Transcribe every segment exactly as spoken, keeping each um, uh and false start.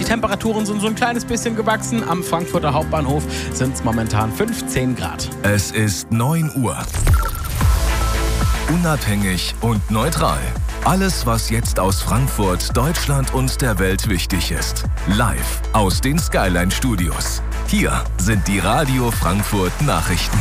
Temperaturen sind so ein kleines bisschen gewachsen. Am Frankfurter Hauptbahnhof sind es momentan fünfzehn Grad. Es ist neun Uhr. Unabhängig und neutral. Alles, was jetzt aus Frankfurt, Deutschland und der Welt wichtig ist. Live aus den Skyline Studios. Hier sind die Radio Frankfurt Nachrichten.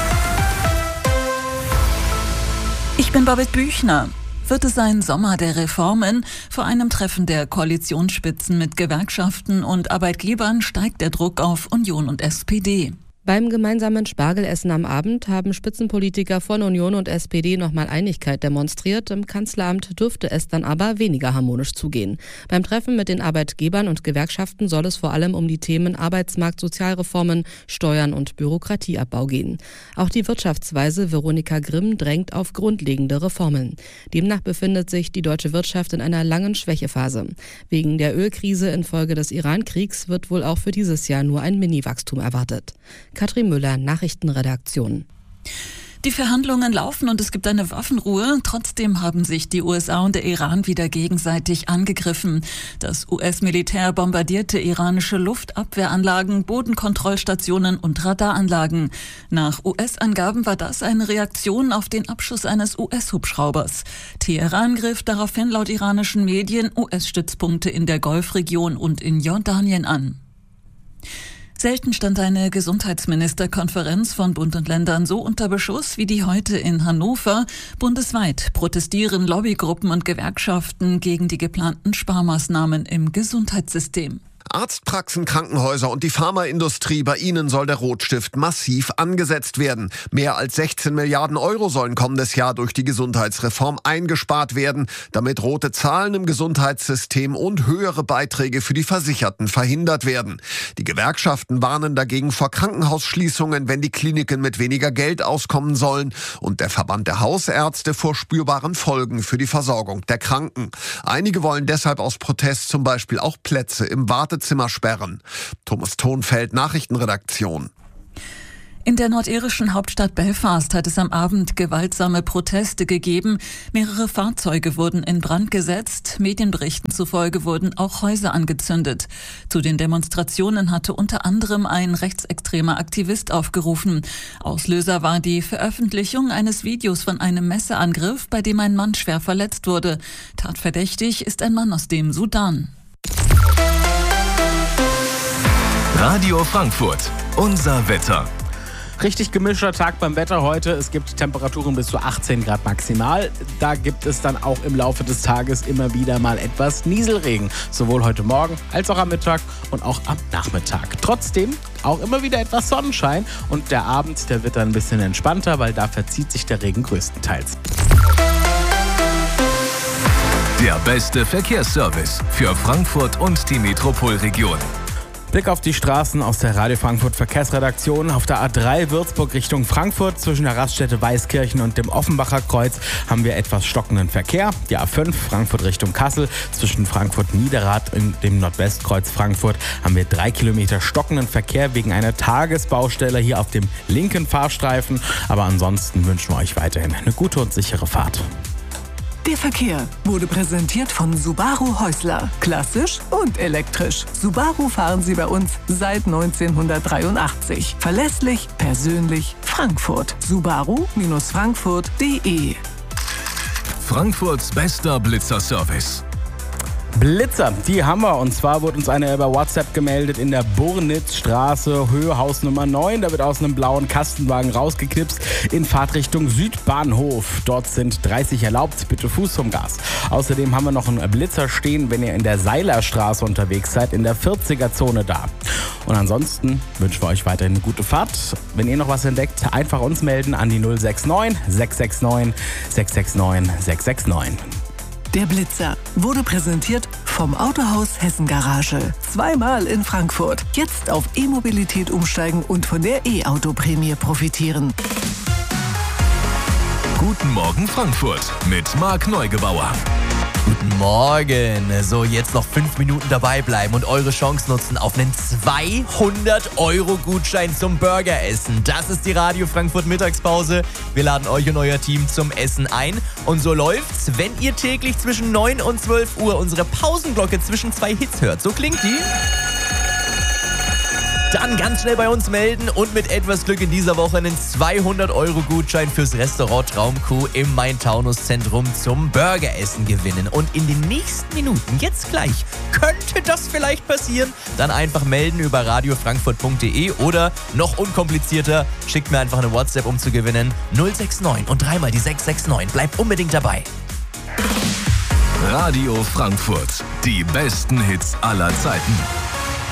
Ich bin Babette Büchner. Wird es ein Sommer der Reformen? Vor einem Treffen der Koalitionsspitzen mit Gewerkschaften und Arbeitgebern steigt der Druck auf Union und S P D. Beim gemeinsamen Spargelessen am Abend haben Spitzenpolitiker von Union und S P D nochmal Einigkeit demonstriert. Im Kanzleramt dürfte es dann aber weniger harmonisch zugehen. Beim Treffen mit den Arbeitgebern und Gewerkschaften soll es vor allem um die Themen Arbeitsmarkt, Sozialreformen, Steuern und Bürokratieabbau gehen. Auch die Wirtschaftsweise Veronika Grimm drängt auf grundlegende Reformen. Demnach befindet sich die deutsche Wirtschaft in einer langen Schwächephase. Wegen der Ölkrise infolge des Iran-Kriegs wird wohl auch für dieses Jahr nur ein Mini-Wachstum erwartet. Katrin Müller, Nachrichtenredaktion. Die Verhandlungen laufen und es gibt eine Waffenruhe. Trotzdem haben sich die U S A und der Iran wieder gegenseitig angegriffen. Das U S-Militär bombardierte iranische Luftabwehranlagen, Bodenkontrollstationen und Radaranlagen. Nach U S-Angaben war das eine Reaktion auf den Abschuss eines U S-Hubschraubers. Teheran griff daraufhin laut iranischen Medien U S-Stützpunkte in der Golfregion und in Jordanien an. Selten stand eine Gesundheitsministerkonferenz von Bund und Ländern so unter Beschuss wie die heute in Hannover. Bundesweit protestieren Lobbygruppen und Gewerkschaften gegen die geplanten Sparmaßnahmen im Gesundheitssystem. Arztpraxen, Krankenhäuser und die Pharmaindustrie, bei ihnen soll der Rotstift massiv angesetzt werden. Mehr als sechzehn Milliarden Euro sollen kommendes Jahr durch die Gesundheitsreform eingespart werden, damit rote Zahlen im Gesundheitssystem und höhere Beiträge für die Versicherten verhindert werden. Die Gewerkschaften warnen dagegen vor Krankenhausschließungen, wenn die Kliniken mit weniger Geld auskommen sollen, und der Verband der Hausärzte vor spürbaren Folgen für die Versorgung der Kranken. Einige wollen deshalb aus Protest zum Beispiel auch Plätze im Wartezimmer Zimmer sperren. Thomas Thonfeld, Nachrichtenredaktion. In der nordirischen Hauptstadt Belfast hat es am Abend gewaltsame Proteste gegeben. Mehrere Fahrzeuge wurden in Brand gesetzt. Medienberichten zufolge wurden auch Häuser angezündet. Zu den Demonstrationen hatte unter anderem ein rechtsextremer Aktivist aufgerufen. Auslöser war die Veröffentlichung eines Videos von einem Messerangriff, bei dem ein Mann schwer verletzt wurde. Tatverdächtig ist ein Mann aus dem Sudan. Radio Frankfurt, unser Wetter. Richtig gemischter Tag beim Wetter heute. Es gibt Temperaturen bis zu achtzehn Grad maximal. Da gibt es dann auch im Laufe des Tages immer wieder mal etwas Nieselregen. Sowohl heute Morgen als auch am Mittag und auch am Nachmittag. Trotzdem auch immer wieder etwas Sonnenschein. Und der Abend, der wird dann ein bisschen entspannter, weil da verzieht sich der Regen größtenteils. Der beste Verkehrsservice für Frankfurt und die Metropolregion. Blick auf die Straßen aus der Radio Frankfurt Verkehrsredaktion. Auf der A drei Würzburg Richtung Frankfurt zwischen der Raststätte Weißkirchen und dem Offenbacher Kreuz haben wir etwas stockenden Verkehr. Die A fünf Frankfurt Richtung Kassel zwischen Frankfurt-Niederrad und dem Nordwestkreuz Frankfurt haben wir drei Kilometer stockenden Verkehr wegen einer Tagesbaustelle hier auf dem linken Fahrstreifen. Aber ansonsten wünschen wir euch weiterhin eine gute und sichere Fahrt. Der Verkehr wurde präsentiert von Subaru Häusler. Klassisch und elektrisch. Subaru fahren Sie bei uns seit neunzehnhundertdreiundachtzig. Verlässlich, persönlich, Frankfurt. Subaru Frankfurt punkt de. Frankfurts bester Blitzerservice. Blitzer, die haben wir. Und zwar wurde uns einer über WhatsApp gemeldet in der Burnitzstraße, Höhe Haus Nummer neun. Da wird aus einem blauen Kastenwagen rausgeknipst in Fahrtrichtung Südbahnhof. Dort sind dreißig erlaubt, bitte Fuß vom Gas. Außerdem haben wir noch einen Blitzer stehen, wenn ihr in der Seilerstraße unterwegs seid, in der vierziger-Zone da. Und ansonsten wünschen wir euch weiterhin eine gute Fahrt. Wenn ihr noch was entdeckt, einfach uns melden an die null sechs neun, sechs sechs neun, sechs sechs neun, sechs sechs neun. Der Blitzer wurde präsentiert vom Autohaus Hessen Garage. Zweimal in Frankfurt. Jetzt auf E-Mobilität umsteigen und von der E-Auto-Prämie profitieren. Guten Morgen Frankfurt mit Marc Neugebauer. Guten Morgen. So, jetzt noch fünf Minuten dabei bleiben und eure Chance nutzen auf einen zweihundert Euro Gutschein zum Burgeressen. Das ist die Radio Frankfurt Mittagspause. Wir laden euch und euer Team zum Essen ein. Und so läuft's, wenn ihr täglich zwischen neun und zwölf Uhr unsere Pausenglocke zwischen zwei Hits hört. So klingt die. Dann ganz schnell bei uns melden und mit etwas Glück in dieser Woche einen zweihundert Euro Gutschein fürs Restaurant Traumkuh im Main-Taunus-Zentrum zum Burgeressen gewinnen. Und in den nächsten Minuten, jetzt gleich, könnte das vielleicht passieren? Dann einfach melden über radiofrankfurt punkt de oder noch unkomplizierter, schickt mir einfach eine WhatsApp, um zu gewinnen. null sechs neun und dreimal die sechs sechs neun. Bleibt unbedingt dabei. Radio Frankfurt. Die besten Hits aller Zeiten.